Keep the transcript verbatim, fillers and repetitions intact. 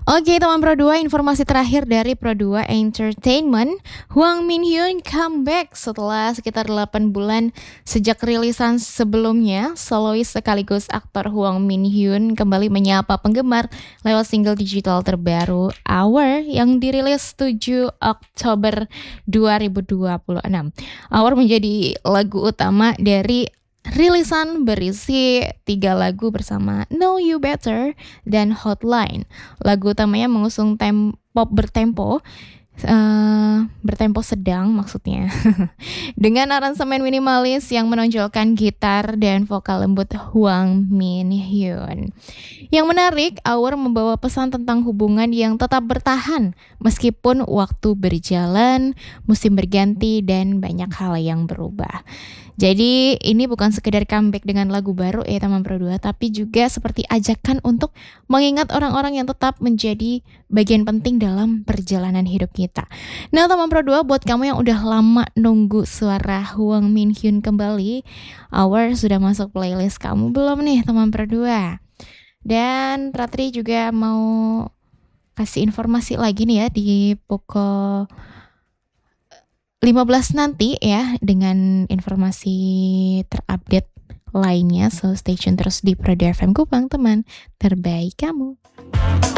Oke teman Pro dua, informasi terakhir dari Pro dua Entertainment, Hwang Min-hyun comeback setelah sekitar delapan bulan sejak rilisan sebelumnya. Solois sekaligus aktor Hwang Min-hyun kembali menyapa penggemar lewat single digital terbaru Hour yang dirilis tujuh Oktober dua ribu dua puluh enam. Hour menjadi lagu utama dari rilisan berisi tiga lagu bersama Know You Better dan Hotline. Lagu utamanya mengusung tem pop bertempo, uh, bertempo sedang maksudnya, dengan aransemen minimalis yang menonjolkan gitar dan vokal lembut Hwang Min-hyun. Yang menarik, Hour membawa pesan tentang hubungan yang tetap bertahan meskipun waktu berjalan, musim berganti, dan banyak hal yang berubah. Jadi ini bukan sekedar comeback dengan lagu baru ya teman Pro dua, tapi juga seperti ajakan untuk mengingat orang-orang yang tetap menjadi bagian penting dalam perjalanan hidup kita. Nah teman Pro dua, buat kamu yang udah lama nunggu suara Hwang Min-hyun kembali, Hour sudah masuk playlist kamu belum nih teman Pro dua? Dan Ratri juga mau kasih informasi lagi nih ya di pukul lima belas nanti ya, dengan informasi terupdate lainnya. So stay tune terus di Pro dua F M Kupang, teman terbaik kamu.